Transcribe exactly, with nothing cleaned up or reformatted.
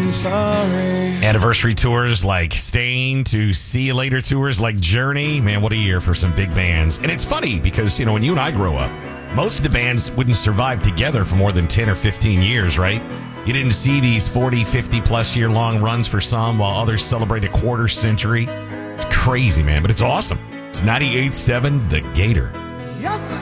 I'm sorry. Anniversary tours like Stain to See You Later tours like Journey. Man, what a year for some big bands. And it's funny because, you know, when you and I grow up, most of the bands wouldn't survive together for more than ten or fifteen years, right? You didn't see these forty, fifty plus year long runs for some while others celebrate a quarter century. It's crazy, man, but it's awesome. It's ninety-eight point seven The Gator. Just